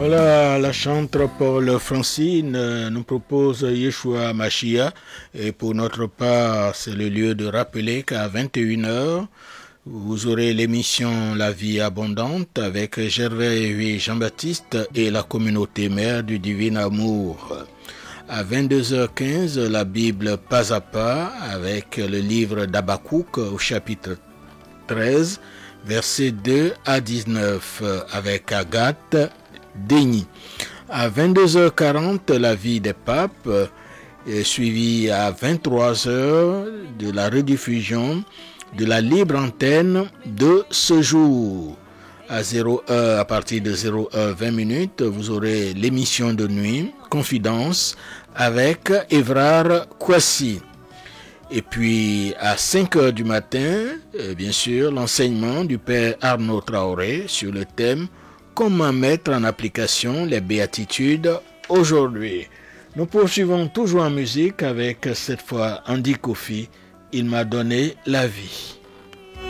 Voilà, la chantre Paul Francine nous propose Yeshua Mashiach. Et pour notre part, c'est le lieu de rappeler qu'à 21h, vous aurez l'émission La Vie Abondante avec Gervais et Jean-Baptiste et la communauté mère du Divin Amour. À 22h15, la Bible pas à pas avec le livre d'Habakkuk au chapitre 13, versets 2 à 19 avec Agathe Denis. À 22h40, la vie des papes est suivie à 23h de la rediffusion de la libre antenne de ce jour. À partir de 0h20, vous aurez l'émission de nuit, Confidence, avec Évrard Kwasi. Et puis, à 5h du matin, bien sûr, l'enseignement du Père Arnaud Traoré sur le thème « Comment mettre en application les béatitudes aujourd'hui ?» Nous poursuivons toujours en musique avec, cette fois, Andy Kofi, « Il m'a donné la vie ».